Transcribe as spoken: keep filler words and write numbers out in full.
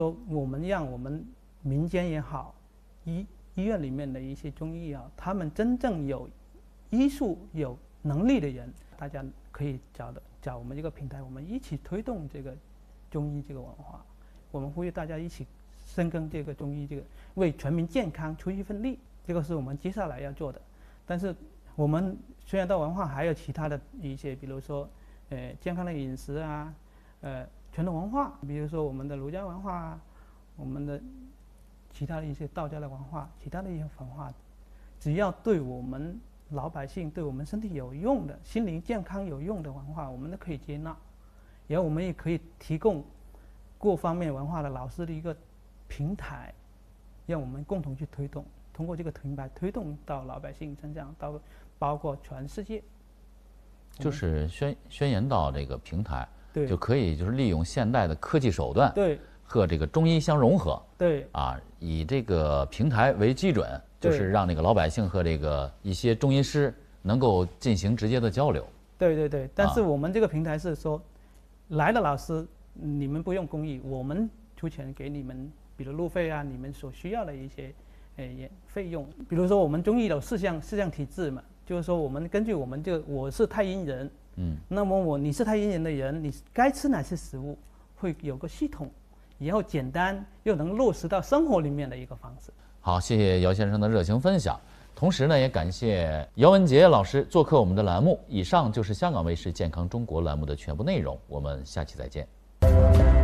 说我们让我们民间也好，医医院里面的一些中医啊，他们真正有医术有能力的人，大家可以找的找我们这个平台，我们一起推动这个中医这个文化。我们呼吁大家一起深耕这个中医，这个为全民健康出一份力，这个是我们接下来要做的。但是我们虽然到文化还有其他的一些，比如说呃健康的饮食啊，呃传统文化，比如说我们的儒家文化啊，我们的其他的一些道家的文化，其他的一些文化，只要对我们老百姓、对我们身体有用的、心灵健康有用的文化，我们都可以接纳。然后我们也可以提供各方面文化的老师的一个平台，让我们共同去推动，通过这个平台推动到老百姓身上，到包括全世界， 就是宣宣言到这个平台， 对， 就可以就是利用现代的科技手段， 对， 和这个中医相融合， 对， 啊，以这个平台为基准，就是让那个老百姓和这个一些中医师能够进行直接的交流。 对对对，但是我们这个平台是说，来的老师你们不用公益，我们出钱给你们，比如路费啊，你们所需要的一些呃费用。比如说我们中医有四项四项体制嘛，就是说我们根据我们这个我是太阴人，嗯，那么我你是太阴人的人，你该吃哪些食物，会有个系统，然后简单又能落实到生活里面的一个方式。 好，谢谢姚先生的热情分享。同时呢，也感谢姚文杰老师做客我们的栏目。以上就是香港卫视健康中国栏目的全部内容，我们下期再见。